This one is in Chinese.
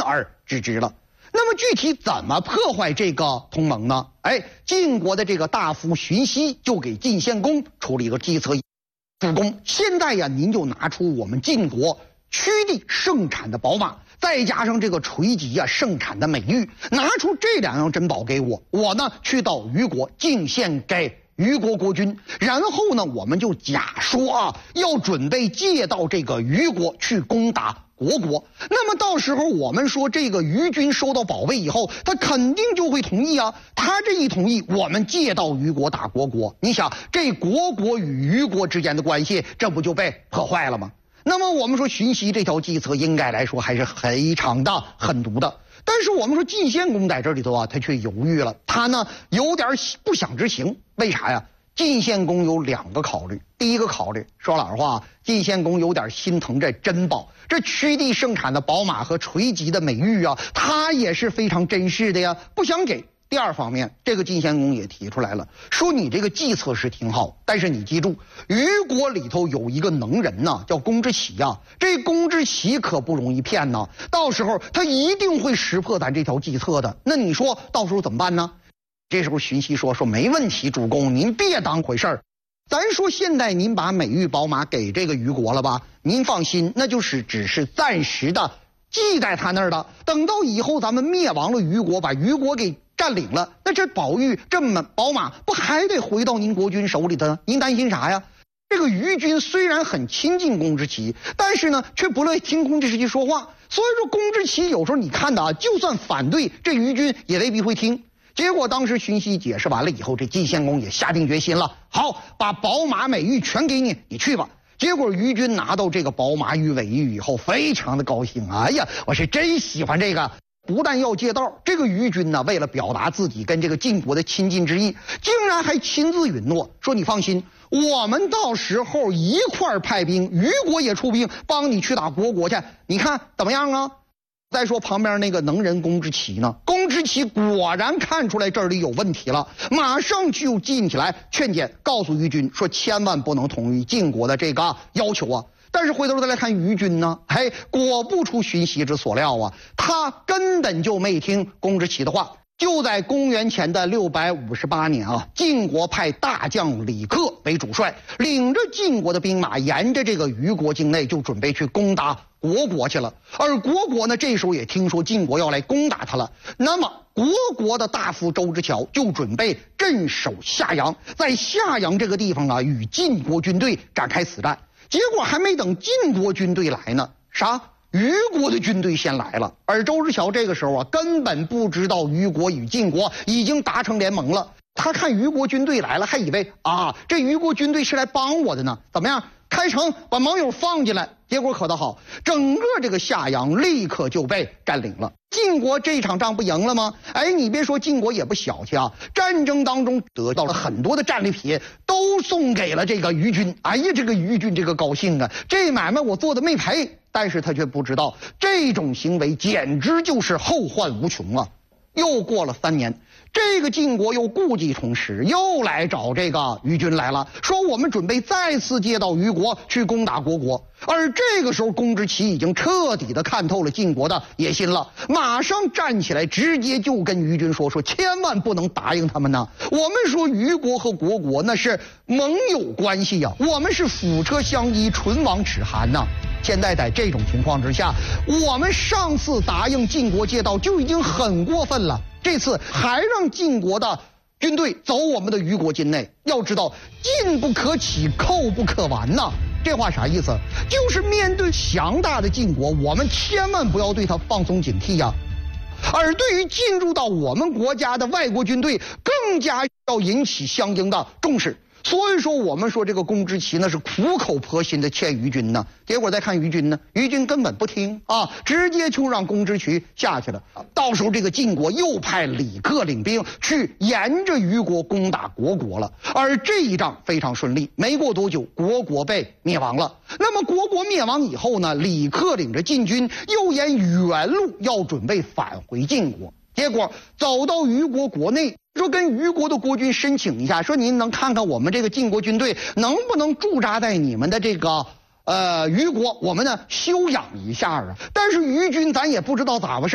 而知之了。那么具体怎么破坏这个同盟呢？晋国的这个大夫荀息就给晋献公出了一个计策，主公，现在呀，您就拿出我们晋国曲地盛产的宝马，再加上这个垂棘啊盛产的美玉，拿出这2样珍宝给我，我呢去到虞国进献给虞国国君，然后呢我们就假说啊要准备借到这个虞国去攻打虢国。那么到时候我们说这个虞君收到宝贝以后，他肯定就会同意啊，他这一同意，我们借到虞国打虢国，你想这虢国与虞国之间的关系，这不就被破坏了吗？那么我们说荀息这条计策应该来说还是非常的狠毒的，但是我们说晋献公在这里头啊，他却犹豫了，他呢有点不想执行。为啥呀？晋献公有2个考虑。第一个考虑，说老实话，晋献公有点心疼这珍宝，这曲地盛产的宝马和垂棘的美玉啊，他也是非常珍视的呀，不想给。第二方面，这个晋献公也提出来了，说你这个计策是挺好，但是你记住，虞国里头有一个能人呐，叫公之奇呀，这公之奇可不容易骗呐，到时候他一定会识破咱这条计策的。那你说到时候怎么办呢？这时候荀息说没问题，主公您别当回事儿，咱说现在您把美玉宝马给这个虞国了吧，您放心，那就是只是暂时的记在他那儿的，等到以后咱们灭亡了虞国，把虞国给占领了，那这宝玉这么宝马不还得回到您国君手里的呢？您担心啥呀？这个虞君虽然很亲近公之奇，但是呢却不乐意听公之奇说话，所以说公之奇有时候你看的啊，就算反对这虞君也未必会听。结果当时荀息解释完了以后，这晋献公也下定决心了，好，把宝马美玉全给你，你去吧。结果虞君拿到这个宝马与美玉以后，非常的高兴，哎呀，我是真喜欢这个。不但要借道，这个虞君呢，为了表达自己跟这个晋国的亲近之意，竟然还亲自允诺说：“你放心，我们到时候一块派兵，虞国也出兵，帮你去打虢国去，你看怎么样啊？”再说旁边那个能人公之奇呢，公之奇果然看出来这里有问题了，马上就进起来劝谏，告诉虞君说：“千万不能同意晋国的这个要求啊！”但是回头再来看虞君呢，果不出荀息之所料啊，他根本就没听公之奇的话。就在公元前的658年啊，晋国派大将李克为主帅，领着晋国的兵马，沿着这个虞国境内就准备去攻打虢国去了。而虢国呢，这时候也听说晋国要来攻打他了，那么虢国的大夫周之乔就准备镇守夏阳，在夏阳这个地方啊，与晋国军队展开死战。结果还没等晋国军队来呢，虞国的军队先来了，而周之乔这个时候啊，根本不知道虞国与晋国已经达成联盟了。他看虞国军队来了，还以为啊，这虞国军队是来帮我的呢。怎么样？开城把盟友放进来。结果可倒好，整个这个夏阳立刻就被占领了。晋国这场仗不赢了吗？你别说，晋国也不小气啊，战争当中得到了很多的战利品，都送给了这个虞君。哎呀，这个虞君这个高兴啊，这买卖我做的没赔。但是他却不知道，这种行为简直就是后患无穷啊！又过了3年，这个晋国又故技重施，又来找这个虞君来了，说我们准备再次借到虞国去攻打虢国。而这个时候，公之奇已经彻底的看透了晋国的野心了，马上站起来，直接就跟虞君说千万不能答应他们呢。我们说虞国和虢国那是盟友关系呀，我们是辅车相依，唇亡齿寒呐。现在在这种情况之下，我们上次答应晋国借道就已经很过分了，这次还让晋国的军队走我们的虞国境内。要知道，进不可起，寇不可完呐。这话啥意思？就是面对强大的晋国，我们千万不要对他放松警惕呀。而对于进入到我们国家的外国军队，更加要引起相应的重视。所以说我们说这个公之奇呢是苦口婆心的劝虞君呢，结果再看虞君呢，虞君根本不听啊，直接就让公之奇下去了。到时候这个晋国又派李克领兵去沿着虞国攻打虢国了，而这一仗非常顺利，没过多久虢国被灭亡了。那么虢国灭亡以后呢，李克领着晋军又沿原路要准备返回晋国，结果走到虞国国内，说跟虞国的国君申请一下，说您能看看我们这个晋国军队能不能驻扎在你们的这个虞国，我们呢休养一下啊。但是虞君咱也不知道咋回事。